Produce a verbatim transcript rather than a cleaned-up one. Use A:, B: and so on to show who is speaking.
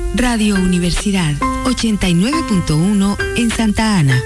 A: Radio Universidad ochenta y nueve punto uno en Santa Ana.